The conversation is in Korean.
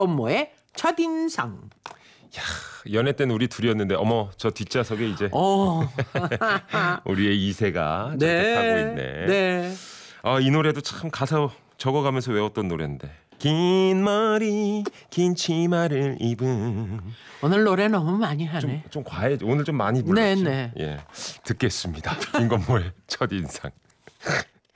엄모의 첫인상. 연애 때는 우리 둘이었는데 어머 저 뒷좌석에 이제 우리의 이세가 저렇게 타고 있네. 네. 이 노래도 참 가사 적어가면서 외웠던 노래인데 긴 머리 긴 치마를 입은 오늘 노래 너무 많이 하네. 좀 과해. 오늘 좀 많이 불렀죠. 네. 예, 듣겠습니다. 김건모의 첫인상.